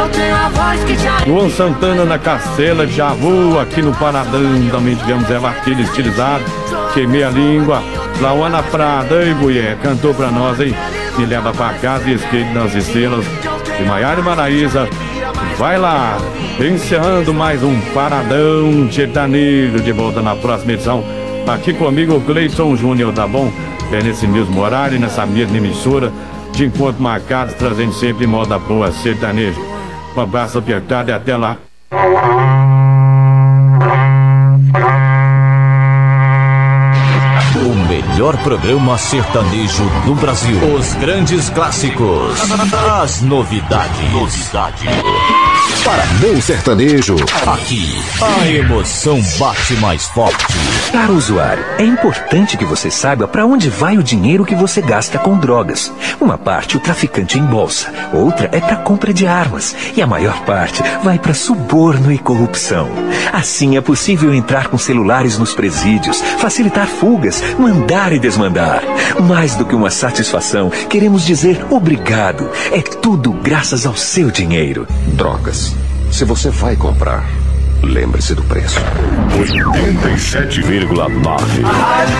Luan Santana na Castela, Javu, aqui no Paradão, também tivemos Eva Arquilha estilizado, Queimei a Língua, Lauana Prada, e mulher, cantou pra nós, hein? Me leva pra casa e Skate das Estrelas, e Maiara e Maraísa. Vai lá, encerrando mais um Paradão Sertanejo, de volta na próxima edição. Aqui comigo o Cleiton Júnior, tá bom? É nesse mesmo horário, nessa mesma emissora, de encontro marcado, trazendo sempre moda boa sertanejo. Um abraço apertado e até lá. O melhor programa sertanejo do Brasil. Os grandes clássicos. As novidades. Paradão Sertanejo. Aqui, a emoção bate mais forte. Para o usuário, é importante que você saiba para onde vai o dinheiro que você gasta com drogas. Uma parte o traficante embolsa, outra é para compra de armas e a maior parte vai para suborno e corrupção. Assim é possível entrar com celulares nos presídios, facilitar fugas, mandar e desmandar. Mais do que uma satisfação, queremos dizer obrigado. É tudo graças ao seu dinheiro. Drogas. Se você vai comprar, lembre-se do preço. 87,9.